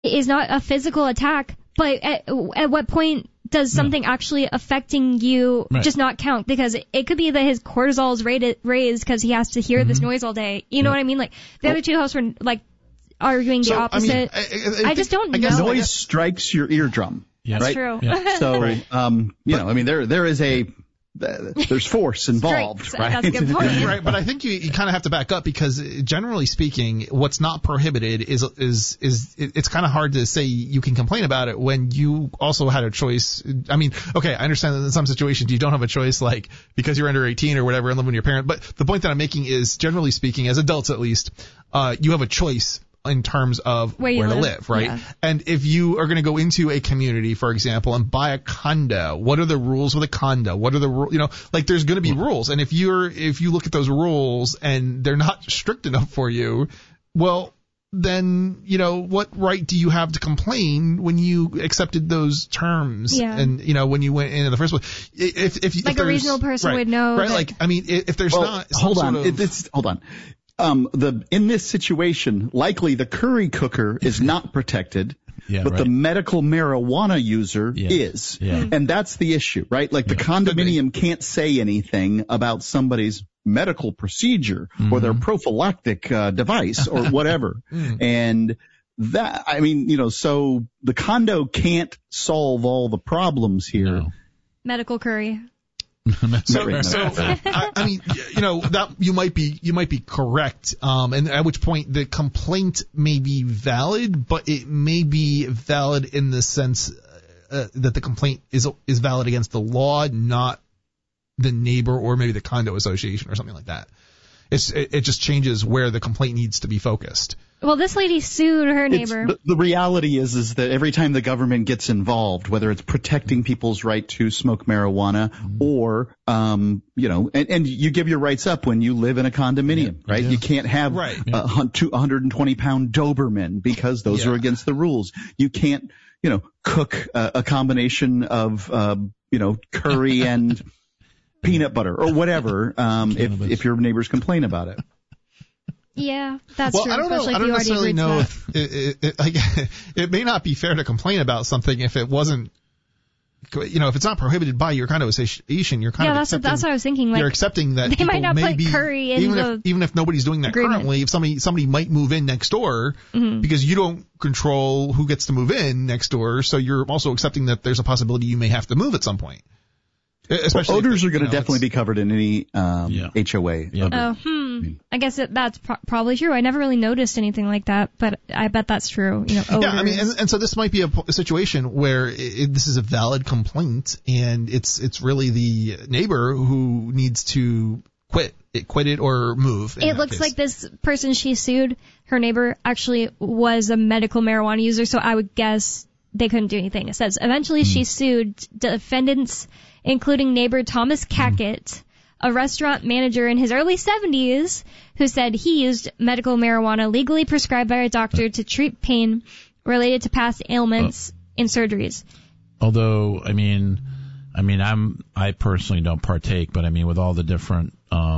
is not a physical attack, but at what point does something actually affecting you just not count? Because it could be that his cortisol is raised because he has to hear this noise all day. You know what I mean? Like, the other two hosts were, like, arguing the opposite. I just don't know. Noise strikes your eardrum. That's right? true. Yeah. So, you know, I mean, there is there's force involved, Strikes. right? That's a good point. Right, but I think you kind of have to back up, because generally speaking, what's not prohibited is it's kind of hard to say you can complain about it when you also had a choice. I mean, okay, I understand that in some situations you don't have a choice, like because you're under 18 or whatever and living with your parent. But the point that I'm making is, generally speaking, as adults at least, you have a choice in terms of where to live, right? Yeah. And if you are going to go into a community, for example, and buy a condo, what are the rules with a condo? What are the rules? You know, like, there's going to be rules. And if you look at those rules and they're not strict enough for you, well, then, you know, what right do you have to complain when you accepted those terms? Yeah. And, you know, when you went in the first place, if Like, a reasonable person would know. Right. That, like, I mean, if there's not. Hold on. In this situation, likely the curry cooker is not protected, but the medical marijuana user is. Yeah. And that's the issue, right? Like, the condominium can't say anything about somebody's medical procedure or their prophylactic device or whatever. And that, I mean, you know, so the condo can't solve all the problems here. No. medical curry. I mean, you know, that you might be correct, and at which point the complaint may be valid, but it may be valid in the sense that the complaint is valid against the law, not the neighbor or maybe the condo association or something like that. It just changes where the complaint needs to be focused. Well, this lady sued her neighbor. The reality is that every time the government gets involved, whether it's protecting people's right to smoke marijuana or, you know, and you give your rights up when you live in a condominium, right? You can't have 120-pound Doberman because those are against the rules. You can't, you know, cook a combination of, you know, curry and peanut butter or whatever, if your neighbors complain about it. Yeah, that's true. I don't know. I don't necessarily know if it may not be fair to complain about something if it wasn't, you know, if it's not prohibited by your condo association. You're kind of accepting. That's what I was thinking. Like, you're accepting that they might not put curry in even if nobody's doing that agreement. currently. If somebody might move in next door because you don't control who gets to move in next door, so you're also accepting that there's a possibility you may have to move at some point. Especially odors are going to definitely be covered in any HOA. Yeah. I guess that's probably true. I never really noticed anything like that, but I bet that's true. You know, odors. Yeah, I mean, and so this might be a situation where this is a valid complaint, and it's really the neighbor who needs to quit it or move. It looks like this person she sued, her neighbor, actually was a medical marijuana user, so I would guess they couldn't do anything. It says eventually she sued defendants, including neighbor Thomas Cackett, a restaurant manager in his early 70s, who said he used medical marijuana legally prescribed by a doctor to treat pain related to past ailments and surgeries. Although, I personally don't partake, but I mean, with all the different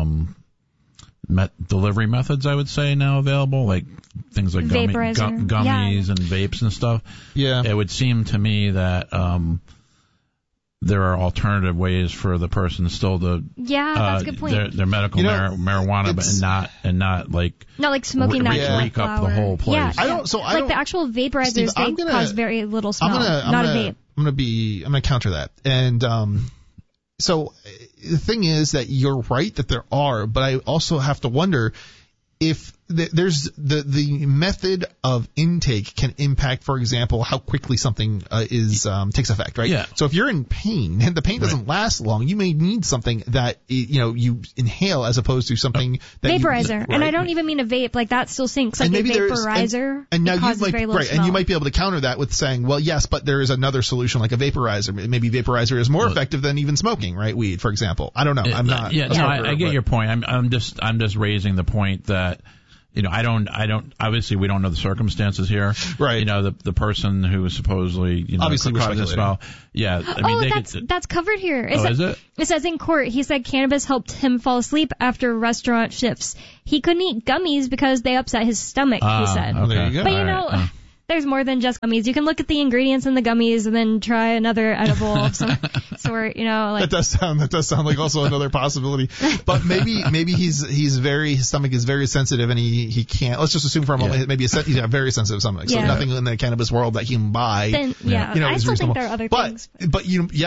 delivery methods, I would say now available, like things like gummies and vapes and stuff. Yeah, it would seem to me that there are alternative ways for the person still to that's a good point. Their medical marijuana, but not like smoking that reek up the whole place. Yeah, the actual vaporizers, Steve, they cause very little smell. Not a vape. I'm gonna counter that. And so the thing is that you're right that there are, but I also have to wonder if there's the method of intake can impact, for example, how quickly something takes effect, right? Yeah. So if you're in pain and the pain doesn't last long, you may need something that you inhale as opposed to something that vaporizer. And I don't even mean a vape, like that still sinks. Like a vaporizer, and now causes very little smell. And you might be able to counter that with saying, well, yes, but there is another solution like a vaporizer. Maybe vaporizer is more effective than even smoking, right? Weed, for example. I don't know. I'm not. Yeah, I get your point. I'm just raising the point that. I don't, obviously we don't know the circumstances here. Right. The person who was supposedly, obviously causing this smell. Yeah. That's covered here. Is it? It says in court, he said cannabis helped him fall asleep after restaurant shifts. He couldn't eat gummies because they upset his stomach, he said. Oh, there you go. But there's more than just gummies. You can look at the ingredients in the gummies and then try another edible of some sort, like. That does sound like also another possibility. But maybe his stomach is very sensitive and he can't, let's just assume for a moment, maybe he's a very sensitive stomach. So nothing in the cannabis world that he can buy. Then, I still think there are other things. But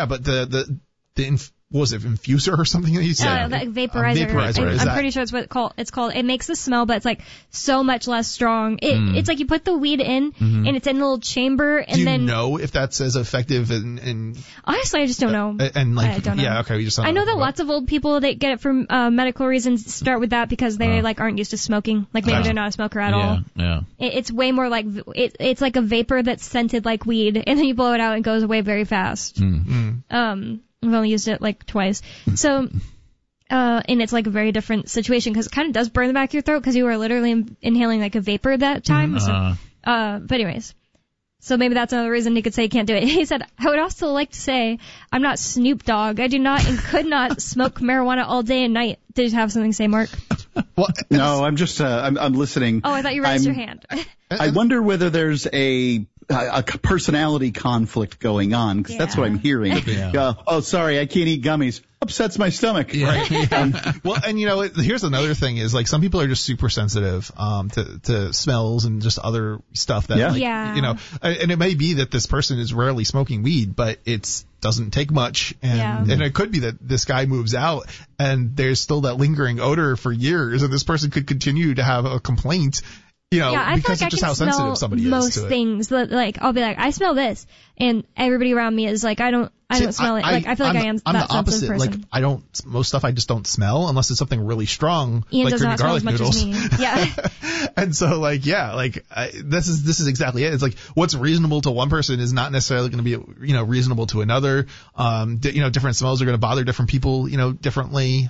what was it, infuser or something that you said? Vaporizer. I'm pretty sure it's what it's called. It makes the smell, but it's like so much less strong. It's like you put the weed in, and it's in a little chamber, and then. Do you know if that's as effective in honestly, I just don't know. I don't know. Yeah, okay, we just. I know that lots of old people that get it from medical reasons start with that because they aren't used to smoking. Like maybe they're not a smoker at all. Yeah. It's way more like it's like a vapor that's scented like weed, and then you blow it out and it goes away very fast. I've only used it like twice. So, and it's like a very different situation because it kind of does burn the back of your throat because you were literally inhaling like a vapor that time. But anyways, so maybe that's another reason he could say he can't do it. He said, I would also like to say I'm not Snoop Dogg. I do not and could not smoke marijuana all day and night. Did you have something to say, Mark? Well, no, I'm just, I'm listening. Oh, I thought you raised your hand. I wonder whether there's a personality conflict going on, because that's what I'm hearing. Oh, sorry, I can't eat gummies. Upsets my stomach. Right. Well, and here's another thing is like some people are just super sensitive to smells and just other stuff that and it may be that this person is rarely smoking weed, but it doesn't take much, and it could be that this guy moves out and there's still that lingering odor for years, and this person could continue to have a complaint. Because of just how sensitive somebody is to it. Most things, like I'll be like, I smell this, and everybody around me is like, I don't smell it. Like I feel like I am that sensitive person. Like most stuff I just don't smell unless it's something really strong, Ian like does creamy not smell garlic as much noodles. as me. Yeah. And so this is exactly it. It's like what's reasonable to one person is not necessarily going to be reasonable to another. Different smells are going to bother different people differently.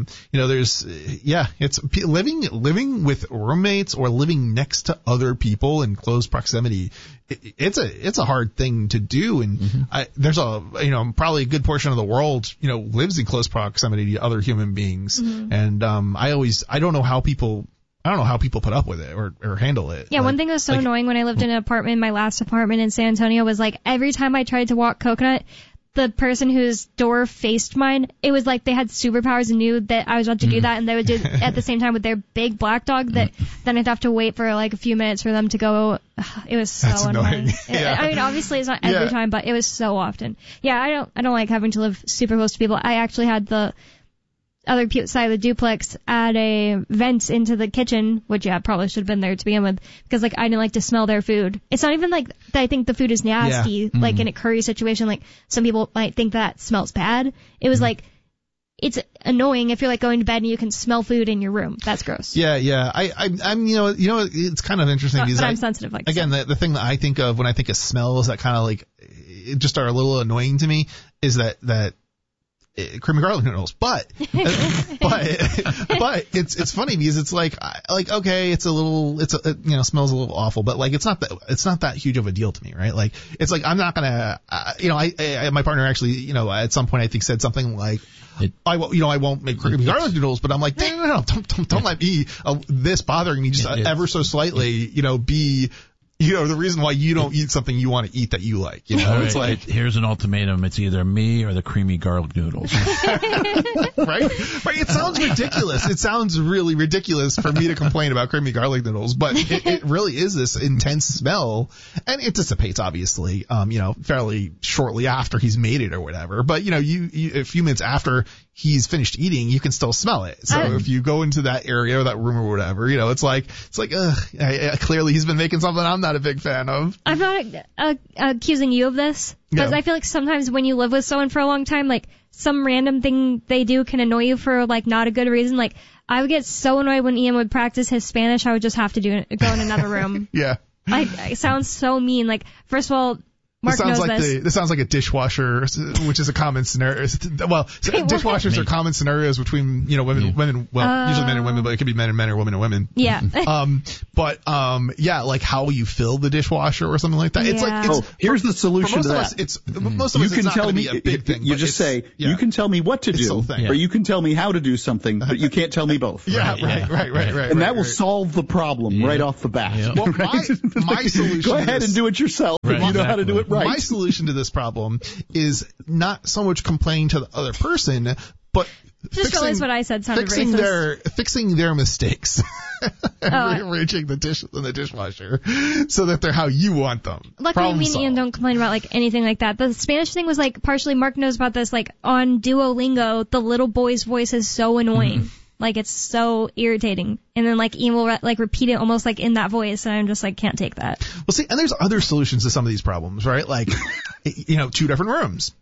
It's living with roommates or living next to other people in close proximity. It's a hard thing to do, and there's probably a good portion of the world lives in close proximity to other human beings, and I don't know how people put up with it or handle it. Yeah, one thing that was so annoying when I lived in an apartment, my last apartment in San Antonio, was like every time I tried to walk Coconut, the person whose door faced mine, it was like they had superpowers and knew that I was about to do that, and they would do it at the same time with their big black dog that then I'd have to wait for like a few minutes for them to go. It was so annoying. I mean, obviously it's not every time, but it was so often. Yeah, I don't like having to live super close to people. I actually had the other side of the duplex add a vent into the kitchen, which probably should have been there to begin with, because like I didn't like to smell their food. It's not even like that I think the food is nasty, like in a curry situation, like some people might think that smells bad. It was like, it's annoying if you're like going to bed and you can smell food in your room. That's gross. Yeah. I'm it's kind of interesting. But I'm sensitive like again, the thing that I think of when I think of smells that kind of like just are a little annoying to me is that creamy garlic noodles, but it's funny because it's like okay, it smells a little awful, but like it's not that huge of a deal to me, right? Like it's like I'm not gonna my partner actually at some point I think said something like I won't make creamy garlic noodles, but I'm like no, don't let me this bothering me just ever so slightly be the reason why you don't eat something you want to eat that you like. It's like here's an ultimatum: it's either me or the creamy garlic noodles. Right. It sounds ridiculous. It sounds really ridiculous for me to complain about creamy garlic noodles, but it really is this intense smell, and it dissipates obviously, fairly shortly after he's made it or whatever. But you a few minutes after he's finished eating, you can still smell it. So if you go into that area or that room or whatever, it's like, clearly he's been making something I'm not a big fan of. I'm not accusing you of this, because I feel like sometimes when you live with someone for a long time, like some random thing they do can annoy you for like not a good reason. Like I would get so annoyed when Ian would practice his Spanish, I would just have to go in another room. Yeah. It sounds so mean. Like, first of all, Mark knows this. This sounds like a dishwasher, which is a common scenario. Well, dishwashers are common scenarios between, women, usually men and women, but it could be men and men or women and women. Yeah. Like how you fill the dishwasher or something like that. It's here's the solution to that. Most of us, it's not going to be a big thing. You just say, you can tell me what to do, or you can tell me how to do something, but you can't tell me both. Right. And that will solve the problem right off the bat. Yeah. Well, my solution. Go ahead and do it yourself. If you know how to do it right. My solution to this problem is not so much complaining to the other person, but just realize what I said sounded racist. Fixing their mistakes and rearranging the dish in the dishwasher so that they're how you want them. Luckily, me and Ian don't complain about like anything like that. The Spanish thing was like partially Mark knows about this. Like on Duolingo, the little boy's voice is so annoying. Mm-hmm. Like it's so irritating. And then like Ian will repeat it almost like in that voice, and I'm just like can't take that. Well, see, and there's other solutions to some of these problems, right? Like, 2 different rooms.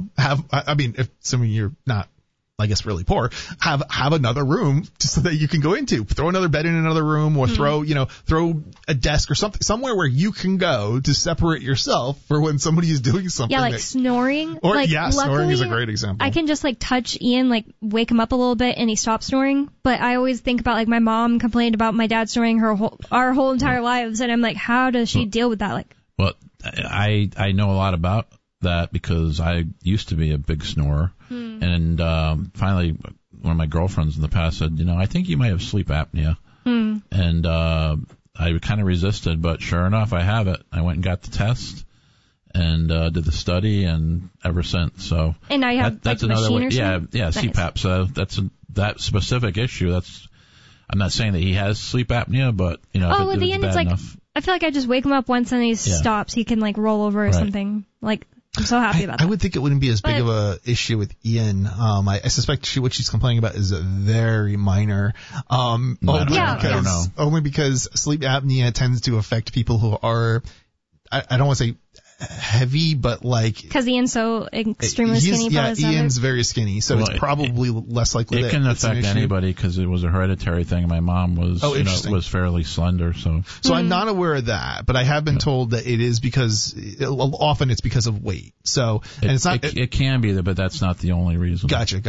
If some of you're not, I guess, really poor, have another room just so that you can go into. Throw another bed in another room, or throw a desk or something somewhere where you can go to separate yourself for when somebody is doing something. Yeah, like snoring. Or luckily, snoring is a great example. I can just like touch Ian, like wake him up a little bit, and he stops snoring. But I always think about like my mom complained about my dad snoring our whole entire lives, and I'm like, how does she deal with that? Like, well, I know a lot about that because I used to be a big snorer. And finally, one of my girlfriends in the past said, I think you might have sleep apnea. And I kind of resisted, but sure enough, I have it. I went and got the test and did the study, and ever since. So and now you have that's like another way. Yeah, nice. CPAP. So that specific issue. I'm not saying that he has sleep apnea, but at the end it's like enough. I feel like I just wake him up once and he stops. He can like roll over or something. Like. I'm so happy about that. I would think it wouldn't be as big of a issue with Ian. I suspect what she's complaining about is very minor. I don't know. Only because sleep apnea tends to affect people who are, I don't want to say heavy, but like because Ian's so extremely skinny. Ian's very skinny, so it's probably less likely. It can affect anybody because it was a hereditary thing. My mom was was fairly slender, so I'm not aware of that, but I have been told that it is because often it's because of weight. So and it's not. It can be, but that's not the only reason. Gotcha.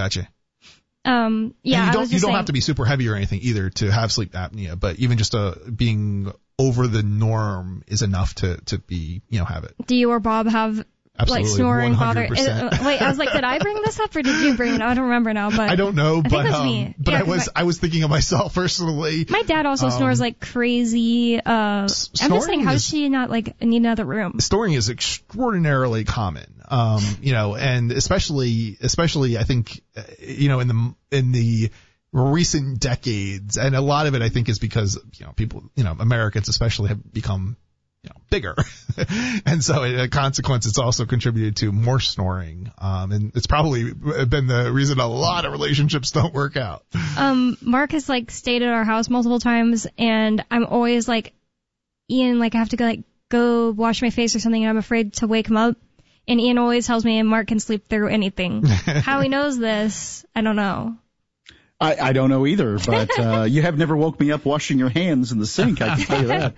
And you don't have to be super heavy or anything either to have sleep apnea, but even just being over the norm is enough to be, have it. Do you or Bob have Absolutely, like snoring 100%. bother? Wait, I was like, did I bring this up or did you bring it up? I don't remember now, but I don't know, but it was me. But I was thinking of myself personally. My dad also snores like crazy. I'm just saying, how does she not like need another room? Snoring is extraordinarily common. And especially I think, in the recent decades, and a lot of it I think is because people, Americans especially have become bigger, and so in consequence it's also contributed to more snoring, and it's probably been the reason a lot of relationships don't work out. Mark has like stayed at our house multiple times, and I'm always like, Ian, like I have to go wash my face or something, and I'm afraid to wake him up. And Ian always tells me Mark can sleep through anything. How he knows this, I don't know. I don't know either, but you have never woke me up washing your hands in the sink, I can tell you that.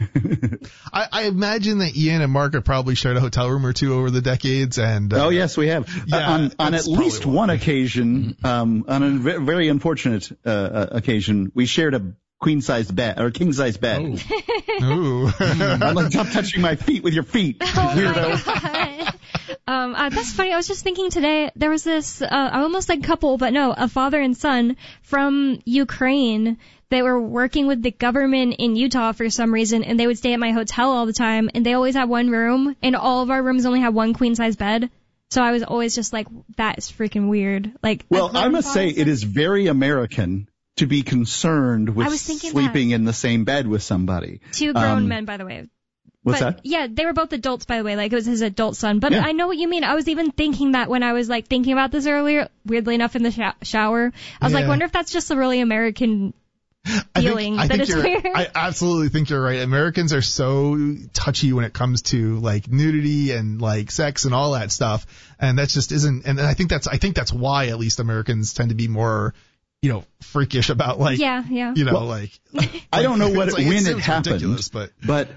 I imagine that Ian and Mark have probably shared a hotel room or two over the decades. And oh, yes, we have. Yeah, on at least one occasion, on a very unfortunate occasion, we shared a queen-sized bed, or king-sized bed. Ooh. I'm like, stop touching my feet with your feet, weirdo. That's funny. I was just thinking today, there was this, almost like couple, but no, a father and son from Ukraine. They were working with the government in Utah for some reason, and they would stay at my hotel all the time, and they always had one room, and all of our rooms only had one queen-size bed. So I was always just like, that is freaking weird. Like, well, I must say it is very American to be concerned with sleeping in the same bed with somebody. 2 grown men, by the way. What's that? Yeah, they were both adults, by the way. Like, it was his adult son. But yeah. I know what you mean. I was even thinking that when I was, like, thinking about this earlier, weirdly enough, in the shower. I was like, wonder if that's just a really American feeling. I think weird. I absolutely think you're right. Americans are so touchy when it comes to, like, nudity and, like, sex and all that stuff. And that just isn't, and I think that's why, at least, Americans tend to be more, freakish about, like, yeah. like. I don't know when it happened, but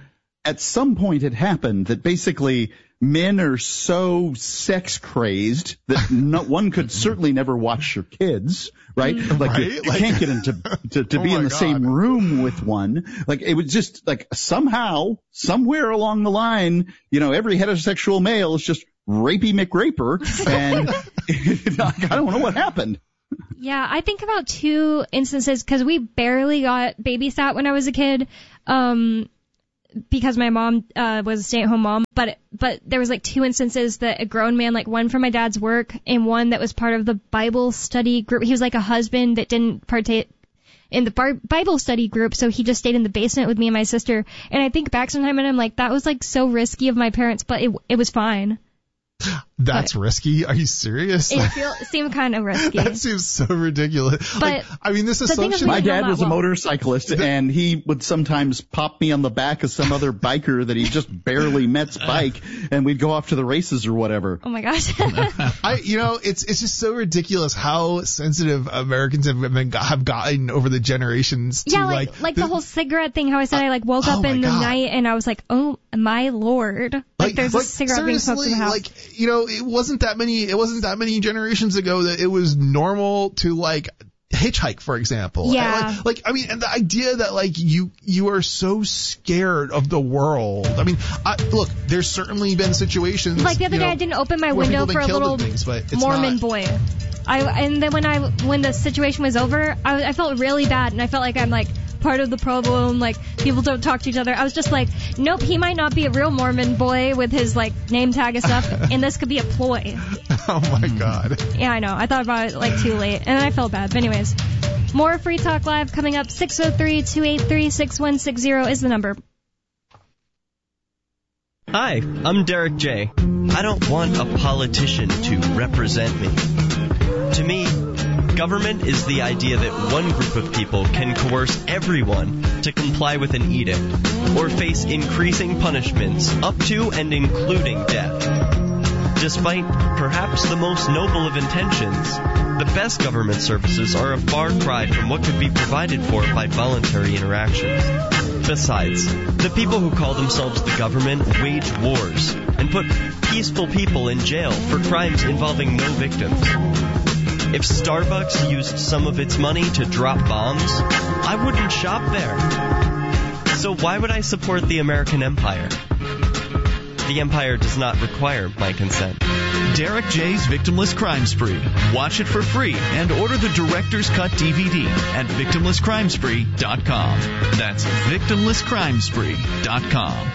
at some point it happened that basically men are so sex crazed that one could certainly never watch your kids, right? Like you can't get into to be in the same room with one. Like it was just like somehow, somewhere along the line, every heterosexual male is just rapey McRaper, and I don't know what happened. Yeah, I think about 2 instances because we barely got babysat when I was a kid. Because my mom was a stay-at-home mom, but there was like 2 instances that a grown man, like one from my dad's work and one that was part of the Bible study group. He was like a husband that didn't partake in the Bible study group, so he just stayed in the basement with me and my sister. And I think back sometime and I'm like, that was like so risky of my parents, but it was fine. That's risky? Are you serious? It seemed kind of risky. That seems so ridiculous. But this assumption. My dad was a motorcyclist, and he would sometimes pop me on the back of some other biker that he just barely met's bike, and we'd go off to the races or whatever. Oh my gosh. It's just so ridiculous how sensitive Americans have gotten over the generations. Yeah, like the whole cigarette thing. How I said I woke up in the night and I was like, oh my lord, there's a cigarette being smoked in the house. It wasn't that many generations ago that it was normal to hitchhike, for example. Yeah. And the idea that you are so scared of the world. Look, there's certainly been situations. Like the other day, I didn't open my window for a little Mormon boy. And then when the situation was over, I felt really bad, and I felt like I'm part of the problem, people don't talk to each other. I was just like, nope, he might not be a real Mormon boy with his name tag and stuff, and this could be a ploy. Oh my god. Yeah, I know. I thought about it too late, and I felt bad. But anyways, more Free Talk Live coming up. 603-283-6160 is the number. Hi, I'm Derek J. I don't want a politician to represent me. To me, government is the idea that one group of people can coerce everyone to comply with an edict or face increasing punishments up to and including death. Despite perhaps the most noble of intentions, the best government services are a far cry from what could be provided for by voluntary interactions. Besides, the people who call themselves the government wage wars and put peaceful people in jail for crimes involving no victims. If Starbucks used some of its money to drop bombs, I wouldn't shop there. So why would I support the American empire? The empire does not require my consent. Derek J's Victimless Crime Spree. Watch it for free and order the Director's Cut DVD at victimlesscrimespree.com. That's victimlesscrimespree.com.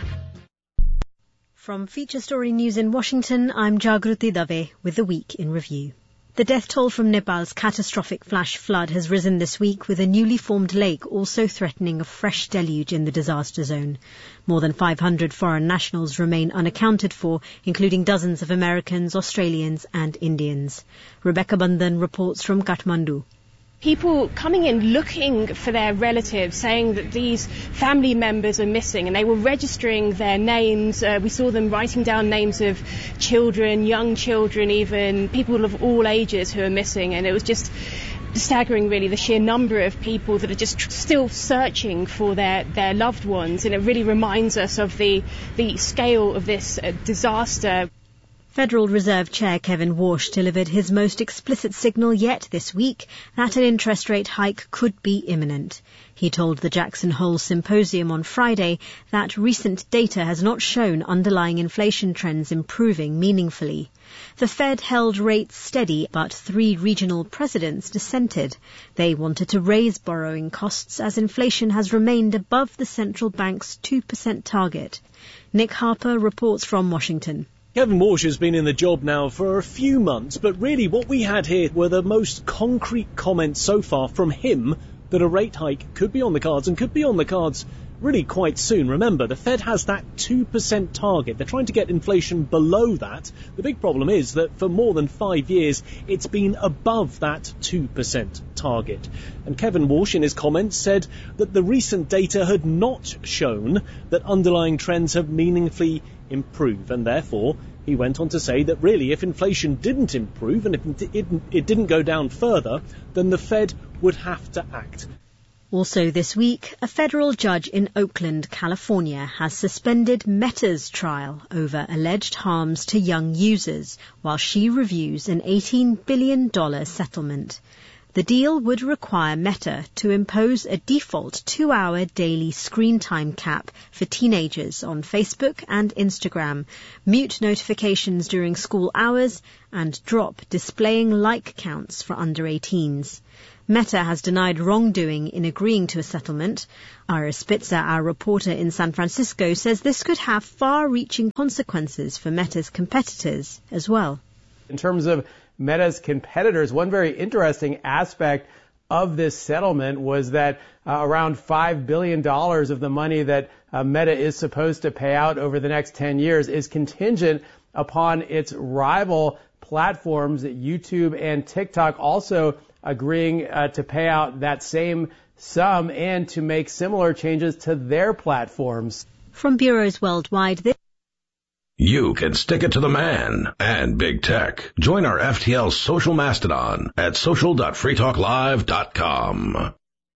From Feature Story News in Washington, I'm Jagruti Dave with the Week in Review. The death toll from Nepal's catastrophic flash flood has risen this week, with a newly formed lake also threatening a fresh deluge in the disaster zone. More than 500 foreign nationals remain unaccounted for, including dozens of Americans, Australians and Indians. Rebecca Bandhan reports from Kathmandu. People coming in looking for their relatives, saying that these family members are missing, and they were registering their names. We saw them writing down names of children, young children even, people of all ages who are missing, and it was just staggering, really, the sheer number of people that are just still searching for their loved ones, and it really reminds us of the scale of this disaster. Federal Reserve Chair Kevin Warsh delivered his most explicit signal yet this week that an interest rate hike could be imminent. He told the Jackson Hole Symposium on Friday that recent data has not shown underlying inflation trends improving meaningfully. The Fed held rates steady, but 3 regional presidents dissented. They wanted to raise borrowing costs as inflation has remained above the central bank's 2% target. Nick Harper reports from Washington. Kevin Warsh has been in the job now for a few months, but really what we had here were the most concrete comments so far from him that a rate hike could be on the cards, and could be on the cards really quite soon. Remember, the Fed has that 2% target. They're trying to get inflation below that. The big problem is that for more than 5 years, it's been above that 2% target. And Kevin Warsh, in his comments, said that the recent data had not shown that underlying trends have meaningfully improved, and therefore he went on to say that really if inflation didn't improve and if it didn't go down further, then the Fed would have to act. Also this week, a federal judge in Oakland, California, has suspended Meta's trial over alleged harms to young users while she reviews an $18 billion settlement. The deal would require Meta to impose a default 2-hour daily screen time cap for teenagers on Facebook and Instagram, mute notifications during school hours, and drop displaying like counts for under 18s. Meta has denied wrongdoing in agreeing to a settlement. Ira Spitzer, our reporter in San Francisco, says this could have far-reaching consequences for Meta's competitors as well. In terms of Meta's competitors, one very interesting aspect of this settlement was that around $5 billion of the money that Meta is supposed to pay out over the next 10 years is contingent upon its rival platforms, YouTube and TikTok, also agreeing to pay out that same sum and to make similar changes to their platforms. From bureaus worldwide, you can stick it to the man and big tech. Join our FTL social mastodon at social.freetalklive.com.